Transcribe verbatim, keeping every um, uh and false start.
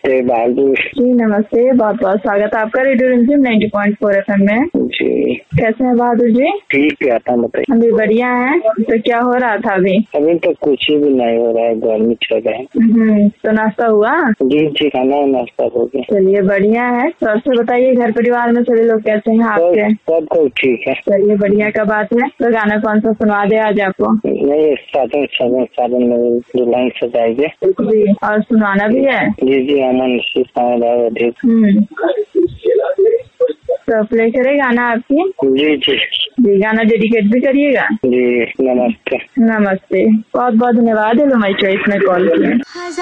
नमस्ते बहादुर जी नमस्ते, बहुत बहुत स्वागत है आपका रेडियो रिमझिम नाइंटी पॉइंट फोर एफएम में। जी। कैसे हैं बहादुर जी? ठीक है, आता बताइए। हम भी बढ़िया हैं। तो क्या हो रहा था अभी? अभी तो कुछ भी नहीं हो रहा है, गर्मी चल रहा है। हम्म, तो नाश्ता हुआ? जी जी, खाना नाश्ता हो गया। चलिए बढ़िया है। तो आपसे बताइए, घर परिवार में सभी लोग कैसे हैं आपके? सब कुछ ठीक है। चलिए बढ़िया का बात है। तो गाना कौन सा सुनवा दे आज आपको? नहीं, साधन साधन साधन में दुल्हन सजाएंगे जी, और सुनाना भी है? जी जी, अमन अधिक। हम्म, तो प्ले करे गाना आपकी? जी जी जी, गाना डेडिकेट भी करिएगा। जी। नमस्ते नमस्ते, बहुत बहुत धन्यवाद हेलो माई चॉइस में कॉल किया।